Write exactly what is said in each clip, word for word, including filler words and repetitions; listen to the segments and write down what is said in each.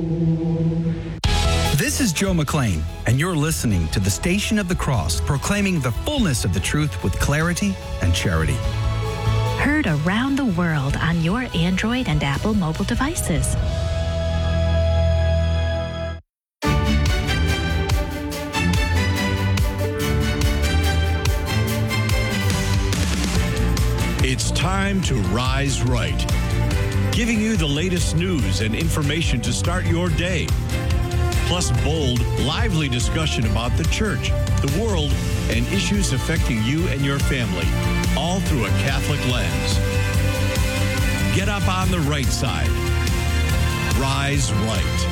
This is Joe McLean, and you're listening to the Station of the Cross, proclaiming the fullness of the truth with clarity and charity. Heard around the world on your Android and Apple mobile devices. It's time to Rise Right, giving you the latest news and information to start your day. Plus bold, lively discussion about the church, the world, and issues affecting you and your family, all through a Catholic lens. Get up on the right side. Rise Right.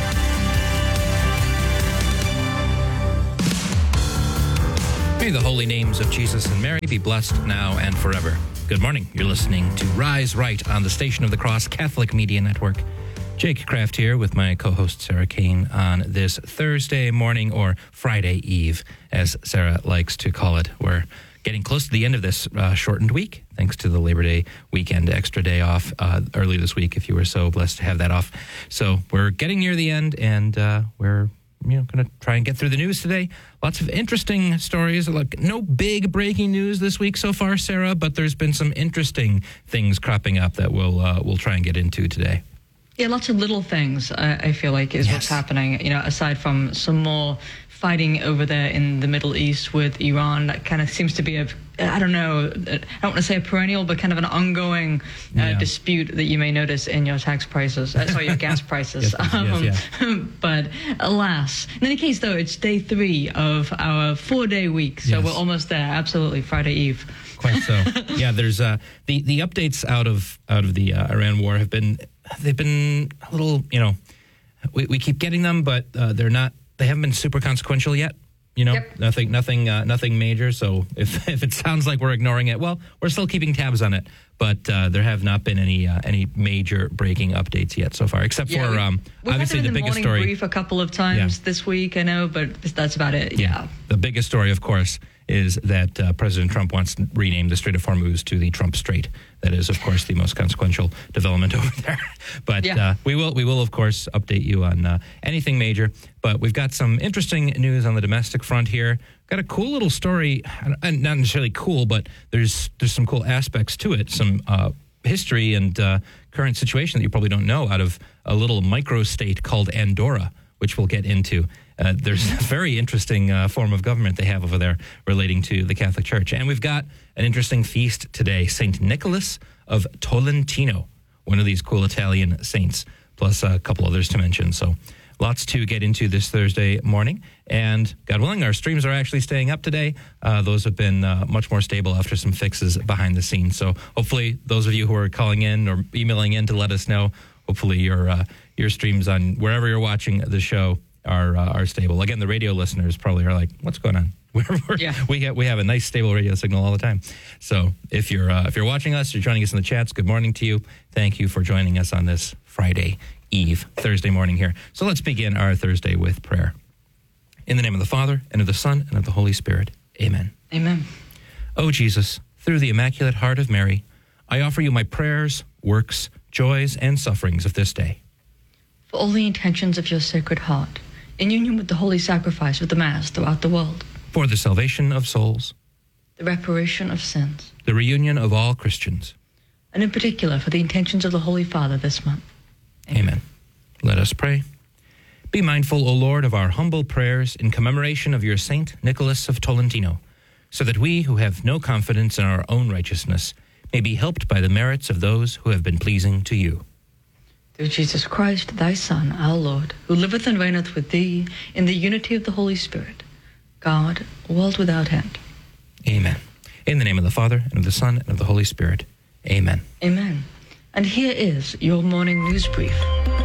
May the holy names of Jesus and Mary be blessed now and forever. Good morning. You're listening to Rise Right on the Station of the Cross Catholic Media Network. Jake Kraft here with my co-host Sarah Kane on this Thursday morning, or Friday Eve, as Sarah likes to call it. We're getting close to the end of this uh, shortened week, thanks to the Labor Day weekend extra day off uh, early this week, if you were so blessed to have that off. So we're getting near the end, and uh, we're you know going to try and get through the news today. Lots of interesting stories. Like, no big breaking news this week so far, Sarah, but there's been some interesting things cropping up that we'll uh, we'll try and get into today. Yeah, lots of little things, uh, I feel like, is yes. what's happening. You know, aside from some more fighting over there in the Middle East with Iran, that kind of seems to be a, I don't know, I don't want to say a perennial, but kind of an ongoing uh, yeah. dispute that you may notice in your tax prices, uh, sorry, your gas prices. yes, um, yes, yeah. But alas, in any case, though, it's day three of our four-day week, so yes. we're almost there. Absolutely, Friday Eve. Quite so. Yeah, there's uh, the the updates out of out of the uh, Iran war have been they've been a little, you know, we, we keep getting them, but uh, they're not. They haven't been super consequential yet. You know, yep. nothing, nothing, uh, nothing major. So if if it sounds like we're ignoring it, well, we're still keeping tabs on it. But uh, there have not been any uh, any major breaking updates yet so far, except yeah, for um, obviously the, the biggest morning story. Brief a couple of times yeah. this week, I know, but that's about it. Yeah. yeah. The biggest story, of course, is that uh, President Trump wants to rename the Strait of Hormuz to the Trump Strait. That is, of course, the most consequential development over there. But yeah. uh, we will, we will, of course, update you on uh, anything major. But we've got some interesting news on the domestic front here. Got a cool little story, and not necessarily cool, but there's there's some cool aspects to it. Some uh, history and uh, current situation that you probably don't know out of a little micro-state called Andorra, which we'll get into. Uh, there's a very interesting uh, form of government they have over there relating to the Catholic Church. And we've got an interesting feast today, Saint Nicholas of Tolentino, one of these cool Italian saints, plus a couple others to mention. So lots to get into this Thursday morning. And God willing, our streams are actually staying up today. Uh, those have been uh, much more stable after some fixes behind the scenes. So hopefully those of you who are calling in or emailing in to let us know, hopefully your uh, your streams on wherever you're watching the show are uh, are stable. Again, the radio listeners probably are like, what's going on? We're, we're, yeah. We get we have a nice stable radio signal all the time. So if you're uh, if you're watching us, you're joining us in the chats, good morning to you. Thank you for joining us on this Friday Eve, Thursday morning here. So let's begin our Thursday with prayer. In the name of the Father, and of the Son, and of the Holy Spirit. Amen. Amen. O Jesus, through the Immaculate Heart of Mary, I offer you my prayers, works, joys, and sufferings of this day. For all the intentions of your Sacred Heart, in union with the holy sacrifice of the Mass throughout the world. For the salvation of souls. The reparation of sins. The reunion of all Christians. And in particular, for the intentions of the Holy Father this month. Amen. Amen. Let us pray. Be mindful, O Lord, of our humble prayers in commemoration of your Saint Nicholas of Tolentino, so that we who have no confidence in our own righteousness may be helped by the merits of those who have been pleasing to you. Through Jesus Christ, thy Son, our Lord, who liveth and reigneth with thee in the unity of the Holy Spirit, God, world without end. Amen. In the name of the Father, and of the Son, and of the Holy Spirit. Amen. Amen. And here is your morning news brief.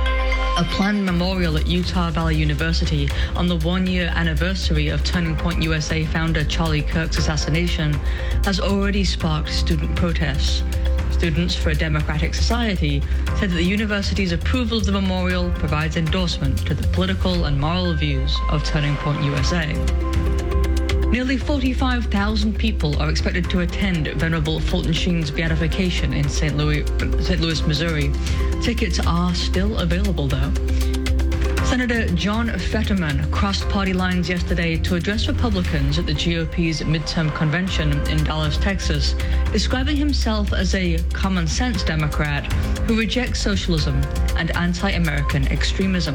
A planned memorial at Utah Valley University on the one-year anniversary of Turning Point U S A founder Charlie Kirk's assassination has already sparked student protests. Students for a Democratic Society said that the university's approval of the memorial provides endorsement to the political and moral views of Turning Point U S A. Nearly forty-five thousand people are expected to attend Venerable Fulton Sheen's beatification in Saint Louis, Saint Louis, Missouri. Tickets are still available, though. Senator John Fetterman crossed party lines yesterday to address Republicans at the G O P's midterm convention in Dallas, Texas, describing himself as a common-sense Democrat who rejects socialism and anti-American extremism.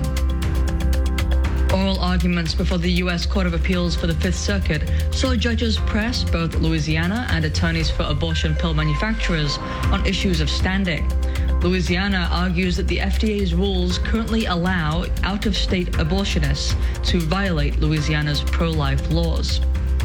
Oral arguments before the U S Court of Appeals for the Fifth Circuit saw judges press both Louisiana and attorneys for abortion pill manufacturers on issues of standing. Louisiana argues that the F D A's rules currently allow out-of-state abortionists to violate Louisiana's pro-life laws.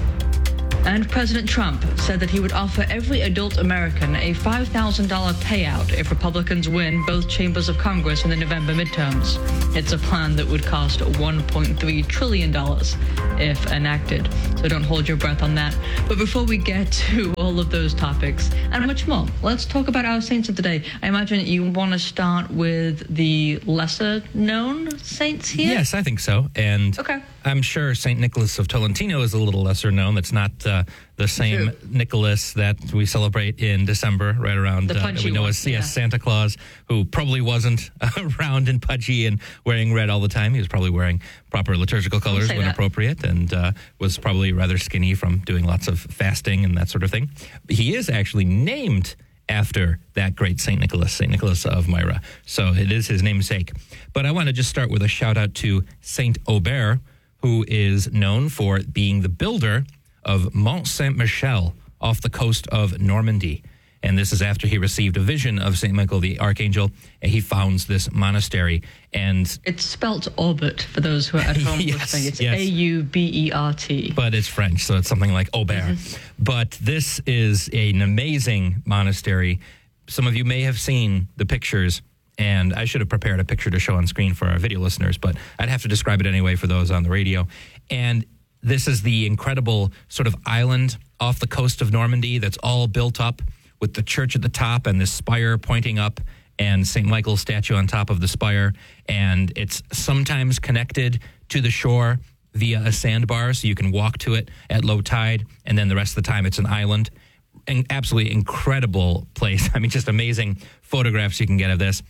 And President Trump said that he would offer every adult American a five thousand dollars payout if Republicans win both chambers of Congress in the November midterms. It's a plan that would cost one point three trillion dollars if enacted. So don't hold your breath on that. But before we get to all of those topics and much more, let's talk about our saints of the day. I imagine you want to start with the lesser-known saints here? Yes, I think so. And okay. I'm sure Saint Nicholas of Tolentino is a little lesser known. That's not uh, the same True. Nicholas that we celebrate in December, right around, the uh, that we know one, as yeah. yes, Santa Claus, who probably wasn't around and pudgy and wearing red all the time. He was probably wearing proper liturgical colors when that. appropriate, and uh, was probably rather skinny from doing lots of fasting and that sort of thing. He is actually named after that great Saint Nicholas, Saint Nicholas of Myra. So it is his namesake. But I want to just start with a shout out to Saint Aubert, who is known for being the builder of Mont Saint-Michel off the coast of Normandy. And this is after he received a vision of Saint Michael the Archangel, and he founds this monastery. And it's spelt Aubert for those who are at home yes, listening. It's yes. A U B E R T. But it's French, so it's something like Aubert. Mm-hmm. But this is an amazing monastery. Some of you may have seen the pictures, and I should have prepared a picture to show on screen for our video listeners, but I'd have to describe it anyway for those on the radio. And this is the incredible sort of island off the coast of Normandy that's all built up with the church at the top and this spire pointing up and Saint Michael's statue on top of the spire. And it's sometimes connected to the shore via a sandbar, so you can walk to it at low tide, and then the rest of the time it's an island. An absolutely incredible place. I mean, just amazing photographs you can get of this.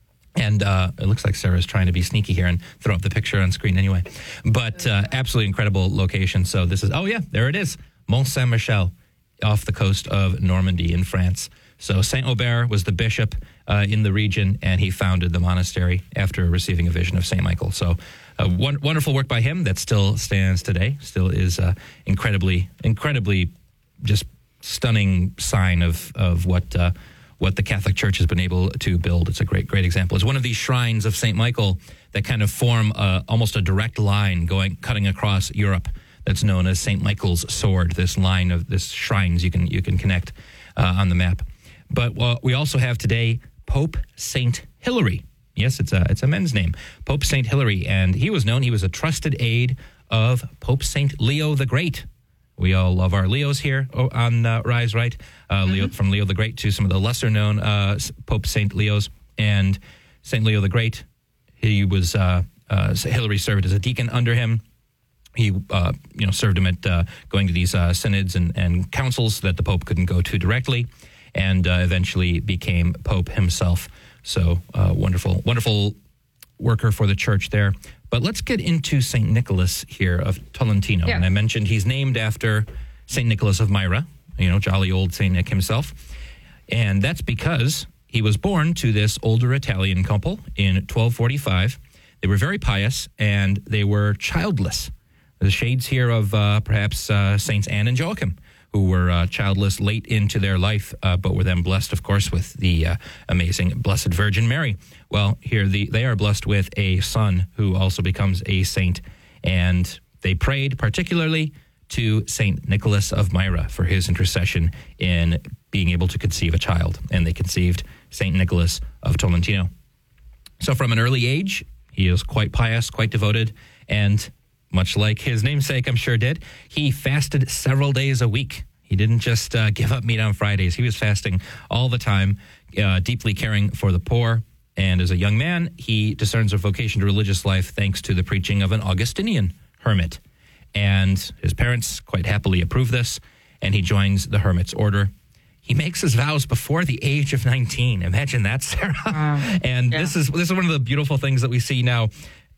And uh, it looks like Sarah's trying to be sneaky here and throw up the picture on screen anyway. But uh, absolutely incredible location. So this is, oh yeah, there it is. Mont Saint-Michel off the coast of Normandy in France. So Saint Aubert was the bishop uh, in the region, and he founded the monastery after receiving a vision of Saint Michael. So uh, one, wonderful work by him that still stands today, still is uh, incredibly, incredibly just stunning sign of, of what... Uh, what the Catholic Church has been able to build. It's a great, great example. It's one of these shrines of Saint Michael that kind of form a, almost a direct line going, cutting across Europe. That's known as Saint Michael's sword. This line of this shrines you can you can connect uh, on the map. But uh, we also have today Pope Saint Hilary. Yes, it's a it's a men's name, Pope Saint Hilary, and he was known. He was a trusted aide of Pope Saint Leo the Great. We all love our Leos here on uh, Rise Right, uh, Leo, mm-hmm. from Leo the Great to some of the lesser-known uh, Pope Saint Leos. And Saint Leo the Great, he was, uh, uh, Hilary served as a deacon under him. He, uh, you know, served him at uh, going to these uh, synods and, and councils that the Pope couldn't go to directly, and uh, eventually became Pope himself. So uh, wonderful, wonderful worker for the church there. But let's get into Saint Nicholas here of Tolentino. Yeah. And I mentioned he's named after Saint Nicholas of Myra, you know, jolly old Saint Nick himself. And that's because he was born to this older Italian couple in twelve forty-five. They were very pious, and they were childless. The shades here of uh, perhaps uh, Saints Anne and Joachim, who were uh, childless late into their life, uh, but were then blessed, of course, with the uh, amazing Blessed Virgin Mary. Well, here the, they are blessed with a son who also becomes a saint, and they prayed particularly to Saint Nicholas of Myra for his intercession in being able to conceive a child, and they conceived Saint Nicholas of Tolentino. So from an early age, he is quite pious, quite devoted, and much like his namesake, I'm sure did, he fasted several days a week. He didn't just uh, give up meat on Fridays. He was fasting all the time, uh, deeply caring for the poor. And as a young man, he discerns a vocation to religious life thanks to the preaching of an Augustinian hermit. And his parents quite happily approve this, and he joins the hermit's order. He makes his vows before the age of nineteen. Imagine that, Sarah. Wow. And yeah. this is this is one of the beautiful things that we see now.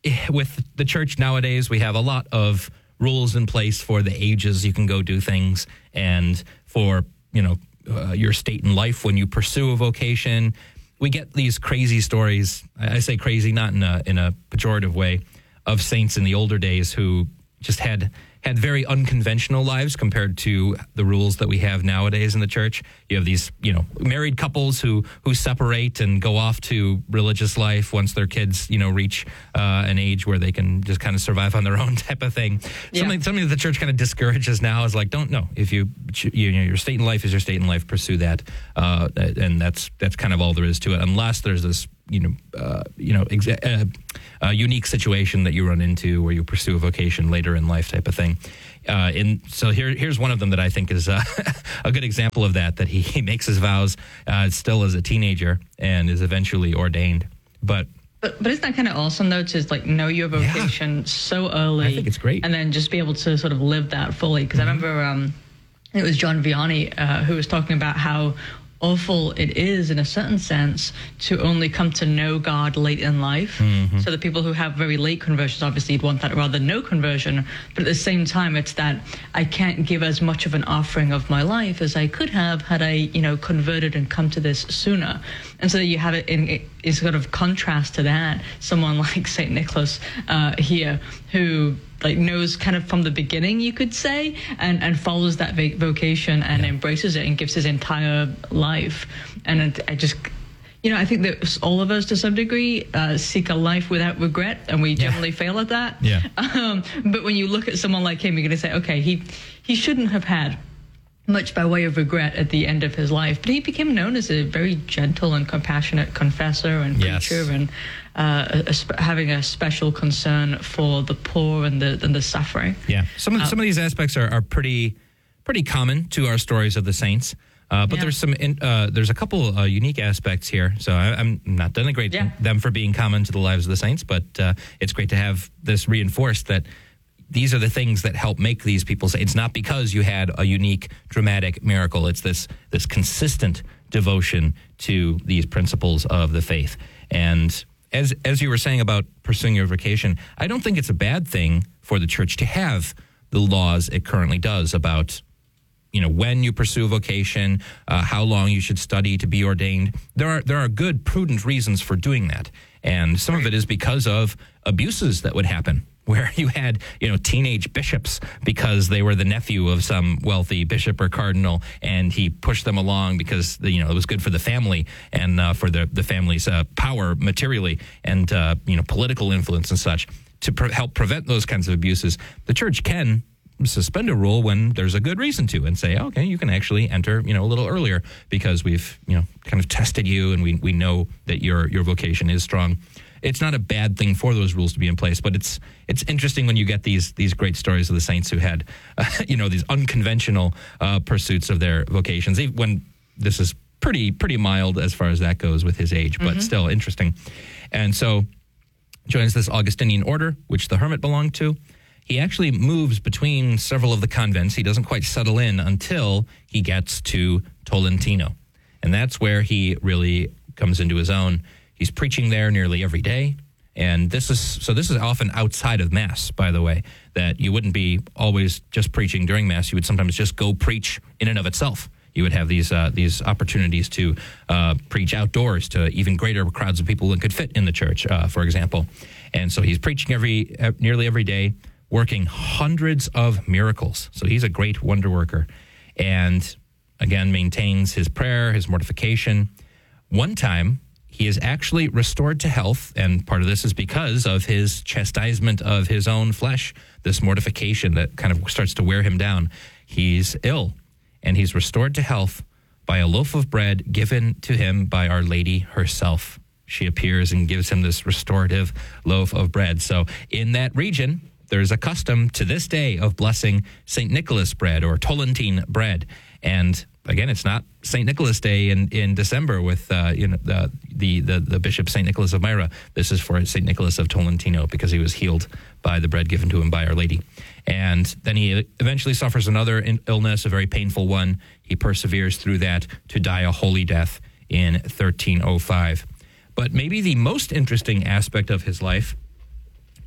with the church nowadays, we have a lot of rules in place for the ages you can go do things, and for, you know, uh, your state in life when you pursue a vocation. We get these crazy stories. I say crazy not in a in a pejorative way, of saints in the older days who just had had very unconventional lives compared to the rules that we have nowadays in the church. You have these, you know, married couples who who separate and go off to religious life once their kids, you know, reach uh, an age where they can just kind of survive on their own, type of thing. Yeah. Something something that the church kind of discourages now is like, don't know if you you know your state in life is your state in life, pursue that, uh, and that's that's kind of all there is to it, unless there's this, you know, uh, you know, exa- uh, uh, unique situation that you run into where you pursue a vocation later in life, type of thing. Uh, and so here, here's one of them that I think is uh, a good example of that. That he, he makes his vows uh, still as a teenager and is eventually ordained. But but but isn't that kind of awesome though, to like know your vocation yeah. so early? I think it's great, and then just be able to sort of live that fully. Because mm-hmm. I remember um, it was John Vianney uh, who was talking about how awful it is, in a certain sense, to only come to know God late in life. Mm-hmm. So the people who have very late conversions, obviously you'd want that rather than no conversion, but at the same time it's that I can't give as much of an offering of my life as I could have had I, you know, converted and come to this sooner. And so you have it in, in sort of contrast to that, someone like Saint Nicholas uh, here, who like knows kind of from the beginning, you could say, and, and follows that vocation and yeah. embraces it and gives his entire life. And I just, you know, I think that all of us to some degree uh, seek a life without regret, and we yeah. generally fail at that. Yeah. Um, but when you look at someone like him, you're going to say, okay, he he shouldn't have had much by way of regret at the end of his life, but he became known as a very gentle and compassionate confessor and preacher, yes. and uh, a, a, having a special concern for the poor and the and the suffering. Yeah, some of um, some of these aspects are, are pretty pretty common to our stories of the saints, uh, but yeah. there's some in, uh, there's a couple uh, unique aspects here. So I, I'm not denigrating yeah. them for being common to the lives of the saints, but uh, it's great to have this reinforced that these are the things that help make these people say it's not because you had a unique, dramatic miracle. It's this this consistent devotion to these principles of the faith. And as as you were saying about pursuing your vocation, I don't think it's a bad thing for the church to have the laws it currently does about, you know, when you pursue a vocation, uh, how long you should study to be ordained. There are there are good, prudent reasons for doing that. And some of it is because of abuses that would happen, where you had, you know, teenage bishops because they were the nephew of some wealthy bishop or cardinal, and he pushed them along because, you know, it was good for the family and uh, for the, the family's uh, power materially and, uh, you know, political influence and such. To pre- help prevent those kinds of abuses, the church can suspend a rule when there's a good reason to and say, okay, you can actually enter, you know, a little earlier because we've, you know, kind of tested you and we, we know that your your vocation is strong. It's not a bad thing for those rules to be in place, but it's it's interesting when you get these these great stories of the saints who had, uh, you know, these unconventional uh, pursuits of their vocations. Even when this is pretty pretty mild as far as that goes with his age, but mm-hmm. still interesting. And so joins this Augustinian order, which the hermit belonged to. He actually moves between several of the convents. He doesn't quite settle in until he gets to Tolentino, and that's where he really comes into his own. He's preaching there nearly every day. And this is so this is often outside of Mass, by the way, that you wouldn't be always just preaching during Mass. You would sometimes just go preach in and of itself. You would have these uh, these opportunities to uh, preach outdoors to even greater crowds of people than could fit in the church, uh, for example. And so he's preaching every uh, nearly every day, working hundreds of miracles. So he's a great wonder worker. And again, maintains his prayer, his mortification. One time, he is actually restored to health, and part of this is because of his chastisement of his own flesh, this mortification that kind of starts to wear him down. He's ill, and he's restored to health by a loaf of bread given to him by Our Lady herself. She appears and gives him this restorative loaf of bread. So in that region, there's a custom to this day of blessing Saint Nicholas bread or Tolentine bread. And again, it's not Saint Nicholas Day in, in December with uh, you know the, the the the Bishop Saint Nicholas of Myra. This is for Saint Nicholas of Tolentino because he was healed by the bread given to him by Our Lady. And then he eventually suffers another illness, a very painful one. He perseveres through that to die a holy death in thirteen oh five. But maybe the most interesting aspect of his life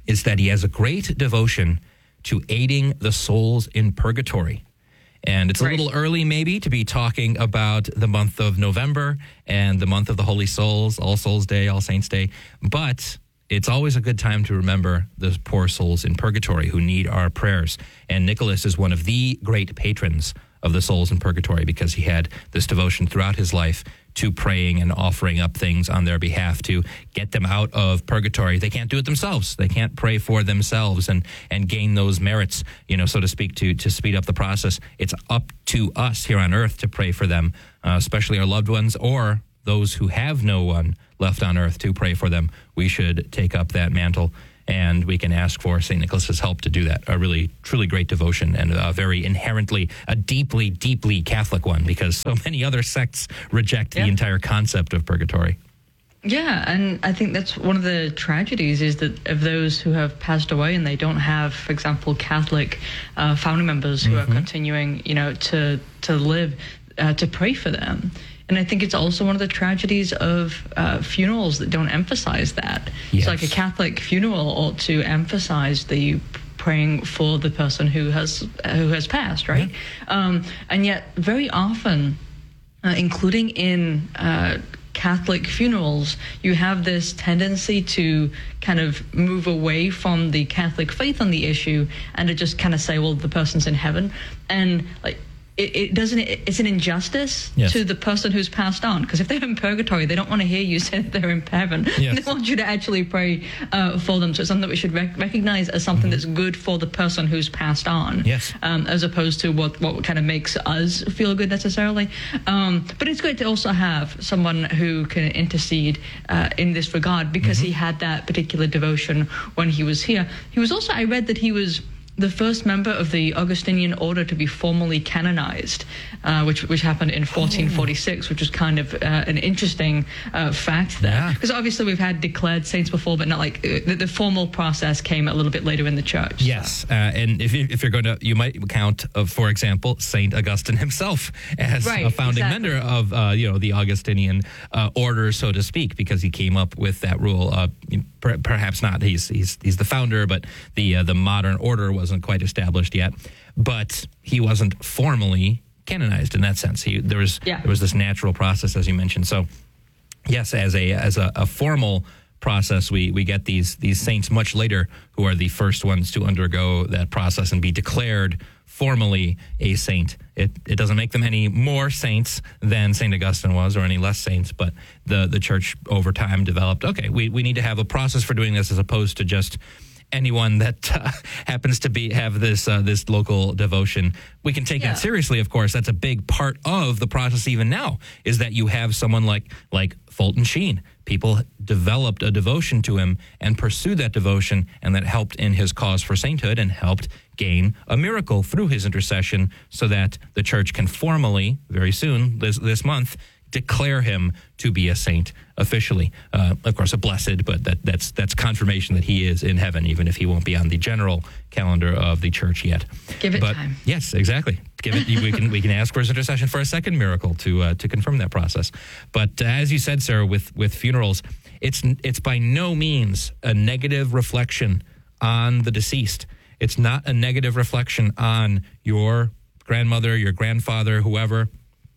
is that he has a great devotion to aiding the souls in purgatory. And it's a Right. little early maybe to be talking about the month of November and the month of the Holy Souls, All Souls Day, All Saints Day, but it's always a good time to remember the poor souls in purgatory who need our prayers. And Nicholas is one of the great patrons of the souls in purgatory because he had this devotion throughout his life to praying and offering up things on their behalf to get them out of purgatory. They can't do it themselves. They can't pray for themselves and, and gain those merits, you know, so to speak, to, to speed up the process. It's up to us here on earth to pray for them, uh, especially our loved ones or those who have no one left on earth to pray for them. We should take up that mantle, and we can ask for Saint Nicholas's help to do that. A really, truly great devotion, and a very inherently, a deeply, deeply Catholic one, because so many other sects reject Yeah. the entire concept of purgatory. Yeah, and I think that's one of the tragedies is that of those who have passed away and they don't have, for example, Catholic uh, family members who Mm-hmm. are continuing, you know, to to live, uh, to pray for them. And I think it's also one of the tragedies of uh, funerals that don't emphasize that. Yes. It's like a Catholic funeral ought to emphasize the praying for the person who has who has passed, right? Um, and yet, very often, uh, including in uh, Catholic funerals, you have this tendency to kind of move away from the Catholic faith on the issue and to just kind of say, well, the person's in heaven. And like, it, it doesn't, it, it's an injustice Yes. to the person who's passed on. Because if they're in purgatory, they don't want to hear you say that they're in heaven. Yes. They want you to actually pray uh, for them. So it's something that we should rec- recognize as something that's good for the person who's passed on. Yes. Um, as opposed to what, what kind of makes us feel good necessarily. Um, but it's great to also have someone who can intercede uh, in this regard because he had that particular devotion when he was here. He was also, I read that he was the first member of the Augustinian order to be formally canonized, uh, which which happened in fourteen forty-six, which is kind of uh, an interesting uh, fact there. Yeah. Because obviously we've had declared saints before, but not like uh, the, the formal process came a little bit later in the church. Yes, uh, and if, you, if you're going to, you might count, uh, for example, Saint Augustine himself as Right, a founding exactly. member of, uh, you know, the Augustinian uh, order, so to speak, because he came up with that rule. Uh, per, perhaps not. He's he's he's the founder, but the uh, the modern order wasn't quite established yet. But he wasn't formally canonized in that sense. He there was Yeah. there was this natural process, as you mentioned. So, yes, as a as a, a formal process, we we get these these saints much later who are the first ones to undergo that process and be declared formally a saint. It it doesn't make them any more saints than Saint Augustine was, or any less saints, but the the church over time developed, okay, we, we need to have a process for doing this as opposed to just anyone that uh, happens to be have this uh, this local devotion. We can take Yeah. that seriously, of course. That's a big part of the process even now, is that you have someone like like Fulton Sheen. People developed a devotion to him and pursued that devotion, and that helped in his cause for sainthood and helped gain a miracle through his intercession so that the church can formally, very soon, this, this month, declare him to be a saint officially. Uh, of course, a blessed, but that, that's that's confirmation that he is in heaven, even if he won't be on the general calendar of the church yet. Give it but, time. Yes, exactly. Give it. we can we can ask for his intercession for a second miracle to uh, to confirm that process. But uh, as you said, Sarah, with with funerals, it's it's by no means a negative reflection on the deceased. It's not a negative reflection on your grandmother, your grandfather, whoever,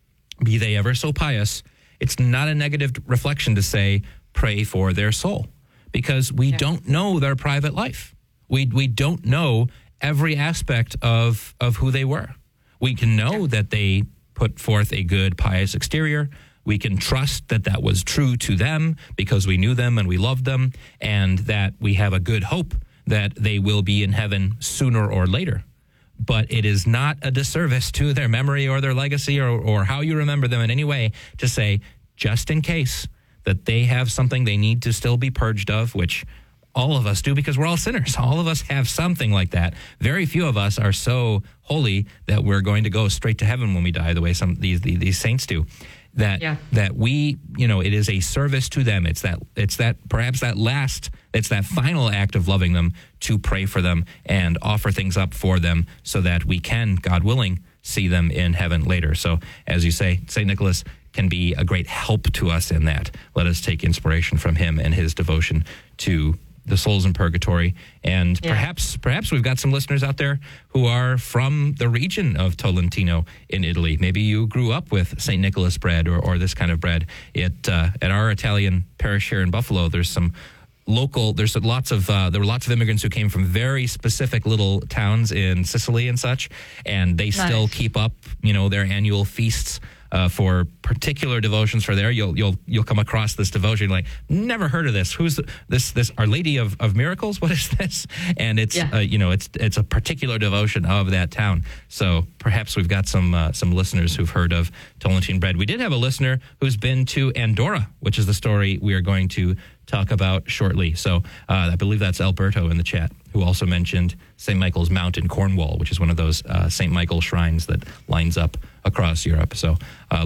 be they ever so pious. It's not a negative reflection to say, pray for their soul, because we Yeah. don't know their private life. We we don't know every aspect of, of who they were. We can know that they put forth a good, pious exterior. We can trust that that was true to them because we knew them and we loved them, and that we have a good hope that they will be in heaven sooner or later. But it is not a disservice to their memory or their legacy or, or how you remember them in any way to say, just in case, that they have something they need to still be purged of, which all of us do because we're all sinners. All of us have something like that. Very few of us are so holy that we're going to go straight to heaven when we die, the way some these these, these saints do. That Yeah. that we, you know, it is a service to them. It's that it's that perhaps that last, it's that final act of loving them to pray for them and offer things up for them so that we can, God willing, see them in heaven later. So, as you say, Saint Nicholas can be a great help to us in that. Let us take inspiration from him and his devotion to the souls in purgatory. And Yeah. perhaps perhaps we've got some listeners out there who are from the region of Tolentino in Italy. Maybe you grew up with Saint Nicholas bread or, or this kind of bread. It, uh, at our Italian parish here in Buffalo, there's some local, there's lots of, uh, there were lots of immigrants who came from very specific little towns in Sicily and such, and they still Nice. keep up, you know, their annual feasts uh, for particular devotions for there. You'll you'll you'll come across this devotion like, never heard of this. Who's the, this this Our Lady of, of Miracles? What is this? And it's Yeah. uh, you know it's it's a particular devotion of that town. So perhaps we've got some uh, some listeners who've heard of Tolentine bread. We did have a listener who's been to Andorra, which is the story we are going to talk about shortly. So uh, I believe that's Alberto in the chat, who also mentioned Saint Michael's Mount in Cornwall, which is one of those uh, Saint Michael shrines that lines up across Europe. So uh,